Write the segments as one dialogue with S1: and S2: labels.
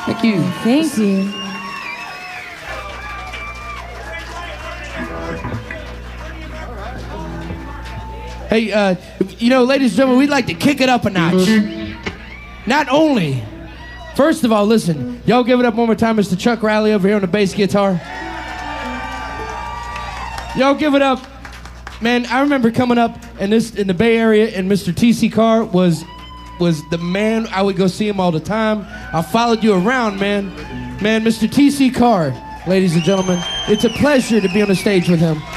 S1: Thank you.
S2: Thank you.
S1: Hey, ladies and gentlemen, we'd like to kick it up a notch. Not only, first of all, listen, y'all give it up one more time, Mr. Chuck Riley over here on the bass guitar. Y'all give it up. Man, I remember coming up in the Bay Area, and Mr. T.C. Carr was the man. I would go see him all the time. I followed you around, man. Man, Mr. T.C. Carr, ladies and gentlemen, it's a pleasure to be on the stage with him.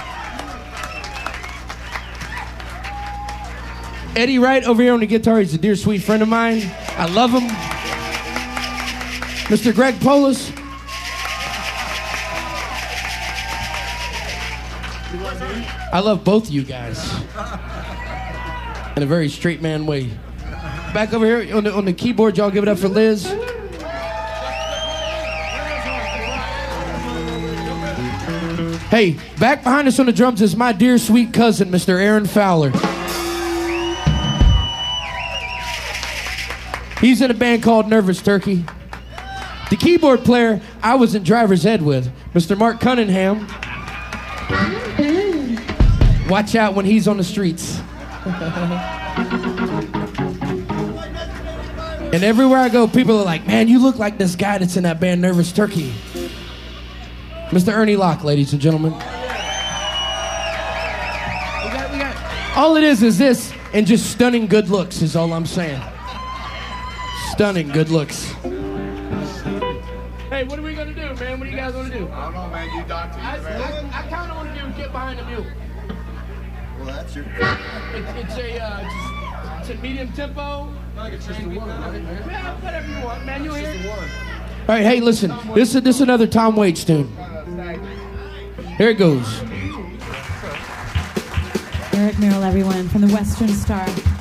S1: Eddie Wright over here on the guitar, he's a dear, sweet friend of mine. I love him. Mr. Greg Polis. I love both of you guys. In a very straight man way. Back over here on the keyboard, y'all give it up for Liz. Hey, back behind us on the drums is my dear, sweet cousin, Mr. Aaron Fowler. He's in a band called Nervous Turkey. The keyboard player I was in driver's ed with, Mr. Mark Cunningham. Watch out when he's on the streets. And everywhere I go, people are like, man, you look like this guy that's in that band Nervous Turkey. Mr. Ernie Locke, ladies and gentlemen. All it is this, and just stunning good looks is all I'm saying. Stunning good looks. Hey, what are we gonna do, man? What do you guys want to do?
S3: I don't know, man. You doctor.
S1: I kind of want to do Get Behind the Mule.
S3: Well, that's your.
S1: It's a medium tempo.
S3: It's just the one, right?
S1: Yeah, whatever you want, man. You hear? All right, hey, listen. This is another Tom Waits tune. Here it goes.
S2: Eric Merrill, everyone, from the Western Star.